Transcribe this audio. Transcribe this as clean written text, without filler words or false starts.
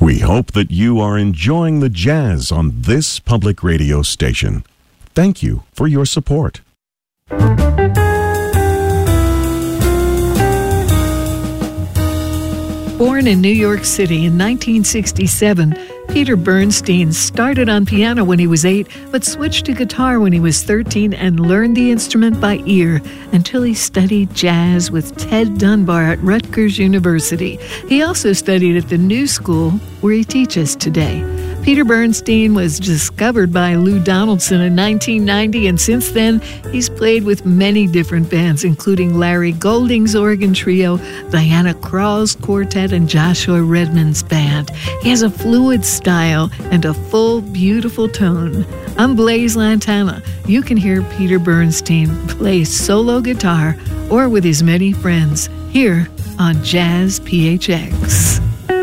We hope that you are enjoying the jazz on this public radio station. Thank you for your support. Born in New York City in 1967, Peter Bernstein started on piano when he was 8, but switched to guitar when he was 13 and learned the instrument by ear until he studied jazz with Ted Dunbar at Rutgers University. He also studied at the New School, where he teaches today. Peter Bernstein was discovered by Lou Donaldson in 1990, and since then, he's played with many different bands, including Larry Golding's organ trio, Diana Krall's quartet, and Joshua Redman's band. He has a fluid style and a full, beautiful tone. I'm Blaise Lantana. You can hear Peter Bernstein play solo guitar or with his many friends here on Jazz PHX.